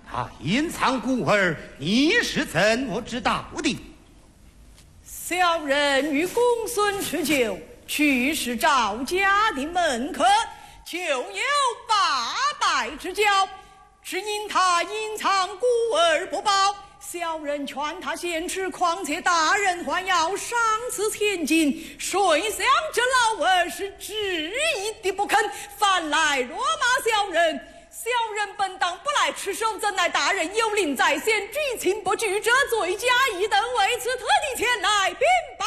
他隐藏孤儿，你是怎么知道的？ 小人与公孙吃酒，去是赵家的门客，就有800之交，只因他隐藏孤儿不报。小人劝他先吃，况且大人还要赏赐千金，谁想这老儿是执意的不肯，反来辱骂小人。小人本当不来吃手，怎奈大人有令在先，举情不举，这罪加一等，为此特地前来禀